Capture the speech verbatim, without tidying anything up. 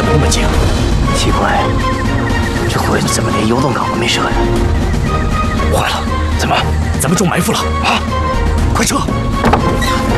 那么近？ 奇怪，这鬼子怎么连游动岗都没设呀？ 坏了，怎么？咱们中埋伏了啊！快撤！